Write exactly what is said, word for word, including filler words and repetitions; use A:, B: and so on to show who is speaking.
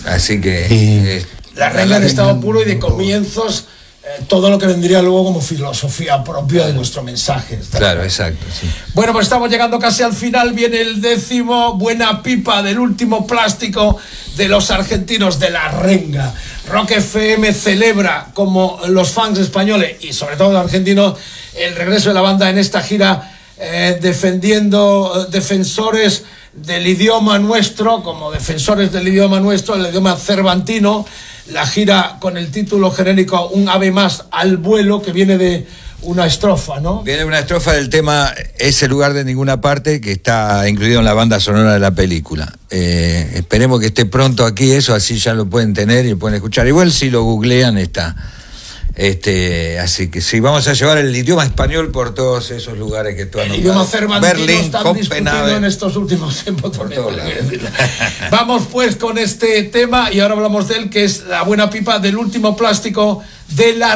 A: Así que...
B: Y
A: eh,
B: la renga en estado puro y de comienzos, eh, todo lo que vendría luego como filosofía propia de nuestro mensaje.
A: Claro, exacto, sí.
B: Bueno, pues estamos llegando casi al final. Viene el décimo, Buena Pipa, del último plástico de los argentinos, de la renga. Rock F M celebra, como los fans españoles y sobre todo los argentinos, el regreso de la banda en esta gira, eh, defendiendo, eh, defensores del idioma nuestro, como defensores del idioma nuestro, el idioma cervantino. La gira con el título genérico Un ave más al vuelo, que viene de una estrofa, ¿no?
A: Viene una estrofa del tema Ese lugar de ninguna parte, que está incluido en la banda sonora de la película. Eh, esperemos que esté pronto aquí eso, así ya lo pueden tener y lo pueden escuchar. Igual si lo googlean está. Este, así que sí, vamos a llevar el idioma español por todos esos lugares que tú has
B: El
A: nombrado.
B: idioma cervantino
A: Berlín,
B: está discutido
A: Copenhague.
B: en estos últimos tiempos.
A: Por todos lados.
B: Vamos pues con este tema y ahora hablamos de él, que es la Buena Pipa, del último plástico de la